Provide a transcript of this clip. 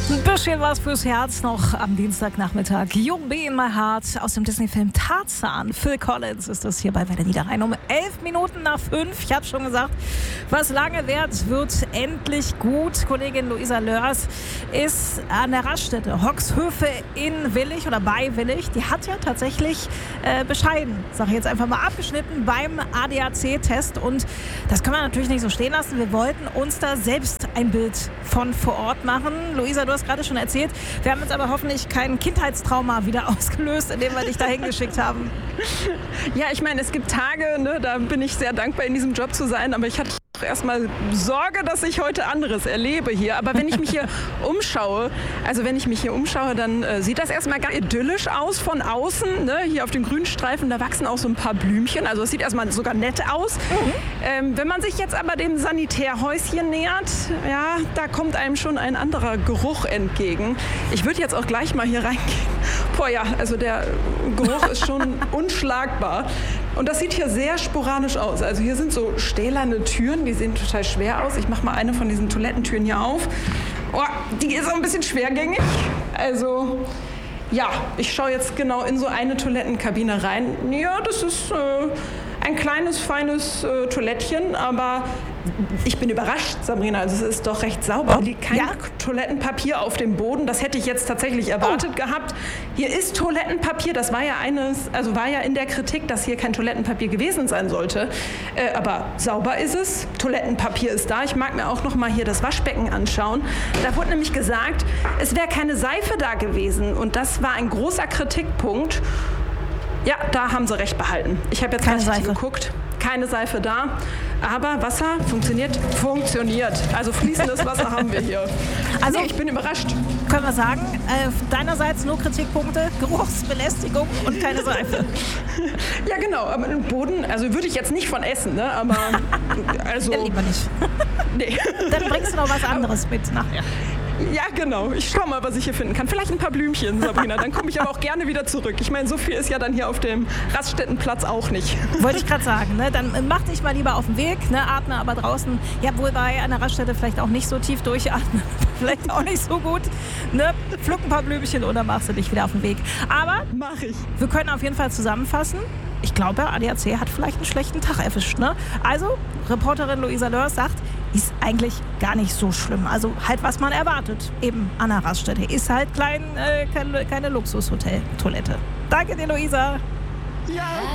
Ein bisschen was fürs Herz noch am Dienstagnachmittag. You'll Be in My Heart aus dem Disney-Film Tarzan. Phil Collins ist das hier bei Welle Niederrhein um 11 Minuten nach 5. Ich habe schon gesagt, was lange währt, wird endlich gut. Kollegin Luisa Lörs ist an der Raststätte Hoxhöfe in Willich oder bei Willich. Die hat ja tatsächlich bescheiden, sage ich jetzt einfach mal, abgeschnitten beim ADAC-Test. Und das können wir natürlich nicht so stehen lassen. Wir wollten uns da selbst ein Bild von vor Ort machen. Luisa, du hast gerade schon erzählt. Wir haben jetzt aber hoffentlich kein Kindheitstrauma wieder ausgelöst, indem wir dich dahin geschickt haben. Ja, ich meine, es gibt Tage, ne, da bin ich sehr dankbar, in diesem Job zu sein, aber ich hatte erstmal Sorge, dass ich heute anderes erlebe hier. Aber wenn ich mich hier umschaue, dann sieht das erstmal ganz idyllisch aus von außen. Ne? Hier auf dem Grünstreifen, da wachsen auch so ein paar Blümchen. Also es sieht erstmal sogar nett aus. Wenn man sich jetzt aber dem Sanitärhäuschen nähert, ja, da kommt einem schon ein anderer Geruch entgegen. Ich würde jetzt auch gleich mal hier reingehen. Boah ja, also der Geruch ist schon unschlagbar. Und das sieht hier sehr sporadisch aus. Also hier sind so stählerne Türen, die sehen total schwer aus. Ich mache mal eine von diesen Toilettentüren hier auf. Oh, die ist auch ein bisschen schwergängig. Also ja, ich schaue jetzt genau in so eine Toilettenkabine rein. Ja, das ist ein kleines, feines Toilettchen, aber ich bin überrascht, Sabrina. Also es ist doch recht sauber. Hier liegt kein Toilettenpapier auf dem Boden. Das hätte ich jetzt tatsächlich erwartet gehabt. Hier ist Toilettenpapier. Das war ja war ja in der Kritik, dass hier kein Toilettenpapier gewesen sein sollte. Aber sauber ist es. Toilettenpapier ist da. Ich mag mir auch noch mal hier das Waschbecken anschauen. Da wurde nämlich gesagt, es wäre keine Seife da gewesen. Und das war ein großer Kritikpunkt. Ja, da haben sie recht behalten. Ich habe jetzt gerade geguckt. Keine Seife da, aber Wasser funktioniert. Also fließendes Wasser haben wir hier. Also ich bin überrascht. Können wir sagen, deinerseits nur Kritikpunkte, Geruchsbelästigung und keine Seife. Ja genau, aber im Boden, also würde ich jetzt nicht von essen, ne? Aber also ja, lieber nicht. Nee. Dann bringst du noch was anderes mit nachher. Ja, genau. Ich schau mal, was ich hier finden kann. Vielleicht ein paar Blümchen, Sabrina. Dann komme ich aber auch gerne wieder zurück. Ich meine, so viel ist ja dann hier auf dem Raststättenplatz auch nicht. Wollte ich gerade sagen. Ne? Dann mach dich mal lieber auf den Weg, ne? Atme aber draußen. Ja, wohl bei einer Raststätte vielleicht auch nicht so tief durchatmen. Vielleicht auch nicht so gut. Ne? Pflück ein paar Blümchen oder machst du dich wieder auf den Weg. Aber mach ich. Wir können auf jeden Fall zusammenfassen. Ich glaube, ADAC hat vielleicht einen schlechten Tag erwischt. Ne? Also, Reporterin Luisa Lörs sagt, ist eigentlich gar nicht so schlimm. Also halt, was man erwartet. Eben an der Raststätte. Ist halt keine Luxushotel-Toilette. Danke dir, Luisa. Ja.